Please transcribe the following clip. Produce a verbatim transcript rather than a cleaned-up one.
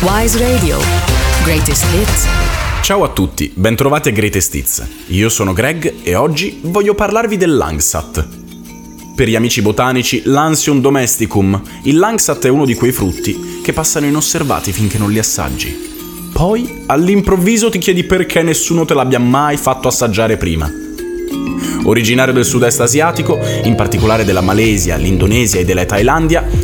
Wise Radio. Greatest Hits. Ciao a tutti, bentrovati a Greatest Hits. Io sono Greg e oggi voglio parlarvi del Langsat. Per gli amici botanici, l'Ansium domesticum, il Langsat è uno di quei frutti che passano inosservati finché non li assaggi. Poi, all'improvviso ti chiedi perché nessuno te l'abbia mai fatto assaggiare prima. Originario del sud-est asiatico, in particolare della Malesia, l'Indonesia e della Thailandia,